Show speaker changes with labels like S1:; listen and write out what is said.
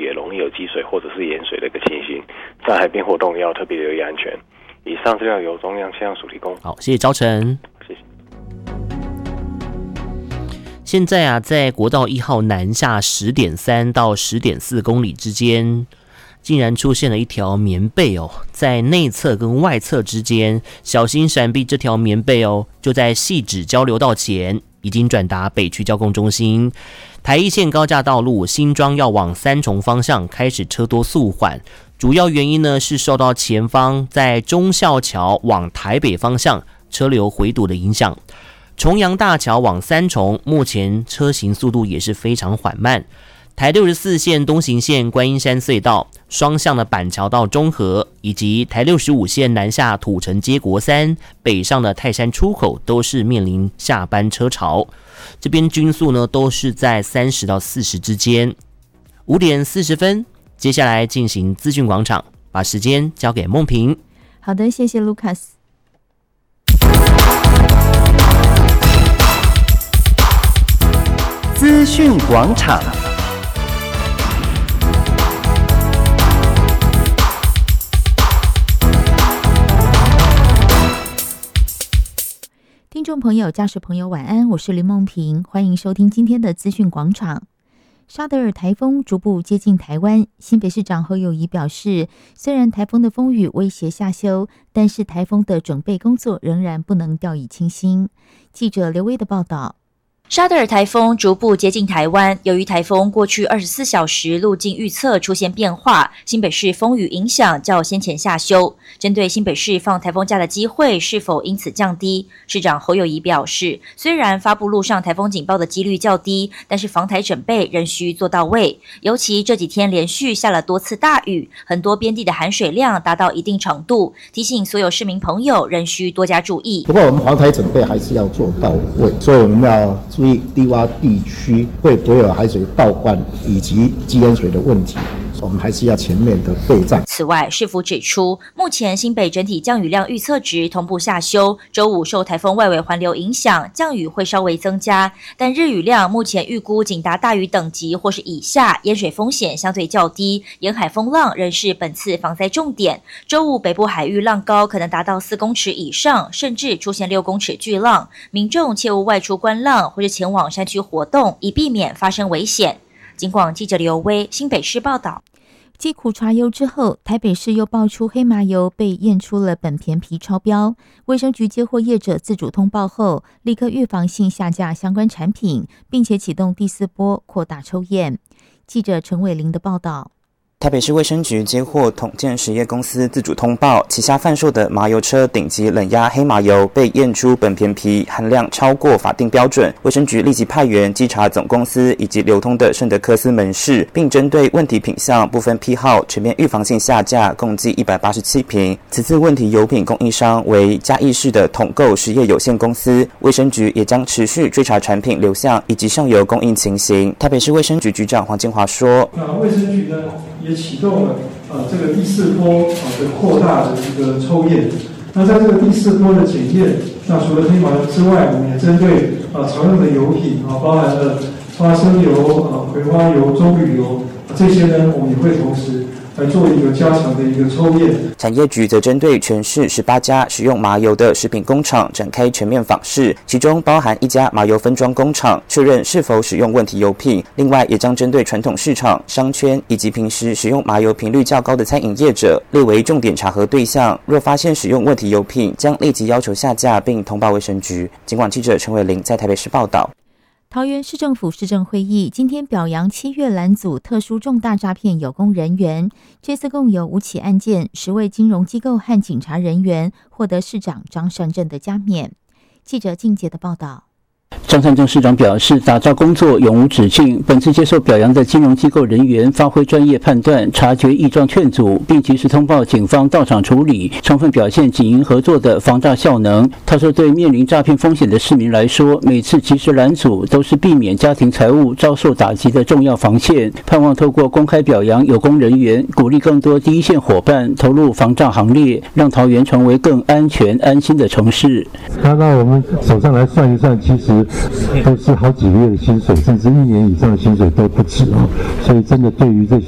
S1: 也容易有积水或者是淹水的一个情形，在海边活动要特别留意安全。以上资料由中央气象署提供。
S2: 好，谢谢昭成。
S1: 谢谢。
S2: 现在啊，在国道1号南下10.3到10.4公里之间，竟然出现了一条棉被哦，在内侧跟外侧之间，小心闪避这条棉被哦，就在汐止交流道前，已经转达北区交通中心。台一线高架道路新庄要往三重方向开始车多速缓，主要原因呢是受到前方在忠孝桥往台北方向车流回堵的影响。重阳大桥往三重，目前车行速度也是非常缓慢。台64线东行线观音山隧道、双向的板桥到中和，以及台65线南下土城街国三、北上的泰山出口，都是面临下班车潮。这边均速呢都是在30到40之间。5点40分，接下来进行资讯广场，把时间交给梦萍。
S3: 好的，谢谢 Lucas。
S4: 资讯广场。
S3: 听众朋友、驾驶朋友晚安，我是林梦萍，欢迎收听今天的资讯广场。沙德尔台风逐步接近台湾，新北市长侯友宜表示，虽然台风的风雨威胁下修，但是台风的准备工作仍然不能掉以轻心。记者刘威的报道。
S5: 沙德尔台风逐步接近台湾，由于台风过去24小时路径预测出现变化，新北市风雨影响较先前下修。针对新北市放台风假的机会是否因此降低，市长侯友宜表示，虽然发布路上台风警报的几率较低，但是防台准备仍需做到位。尤其这几天连续下了多次大雨，很多边地的含水量达到一定程度，提醒所有市民朋友仍需多加注意。
S6: 不过我们防台准备还是要做到位，所以我们要注意低洼地区会不会有海水倒灌以及积淹水的问题，我们还是要全面的备战。
S5: 此外，市府指出，目前新北整体降雨量预测值同步下修，周五受台风外围环流影响，降雨会稍微增加，但日雨量目前预估仅达大雨等级或是以下，淹水风险相对较低，沿海风浪仍是本次防灾重点。周五北部海域浪高可能达到4公尺以上，甚至出现6公尺巨浪，民众切勿外出观浪或是前往山区活动，以避免发生危险。警广记者刘威新北市报道。
S3: 继苦茶油之后，台北市又爆出黑麻油被验出了苯醃醚超标，卫生局接获业者自主通报后，立刻预防性下架相关产品，并且启动第4波扩大抽验。记者陈伟玲的报道。
S7: 台北市卫生局接获统建实业公司自主通报，旗下贩售的麻油车顶级冷压黑麻油被验出苯醃醚含量超过法定标准，卫生局立即派员稽查总公司以及流通的圣德克斯门市，并针对问题品项不分批号全面预防性下架，共计187瓶。此次问题油品供应商为嘉义市的统购实业有限公司，卫生局也将持续追查产品流向以及上游供应情形。台北市卫生局局长黄金华说：
S8: 卫生局呢也启动了这个第4波的扩大的一个抽验。那在这个第4波的检验，那除了黑麻油之外，我们也针对常用的油品包含了花生油、葵花油、棕榈油这些呢，我们也会同时来做一个加强的一个抽验。
S7: 产业局则针对全市18家使用麻油的食品工厂展开全面访视，其中包含1家麻油分装工厂，确认是否使用问题油品。另外，也将针对传统市场、商圈以及平时使用麻油频率较高的餐饮业者列为重点查核对象。若发现使用问题油品，将立即要求下架并通报卫生局。警广记者陈伟玲在台北市报道。
S3: 桃园市政府市政会议今天表扬7月拦阻特殊重大诈骗有功人员，这次共有5起案件，10位金融机构和警察人员获得市长张善政的加冕。记者静杰的报道。
S9: 张善政市长表示，打造工作永无止境。本次接受表扬的金融机构人员发挥专业判断，察觉异状劝阻，并及时通报警方到场处理，充分表现警银合作的防诈效能。他说，对面临诈骗风险的市民来说，每次及时拦阻都是避免家庭财务遭受打击的重要防线。盼望透过公开表扬有功人员，鼓励更多第一线伙伴投入防诈行列，让桃园成为更安全安心的城市。
S10: 拿到我们手上来算一算，其实都是好几个月的薪水，甚至1年以上的薪水都不止哦。所以真的对于这些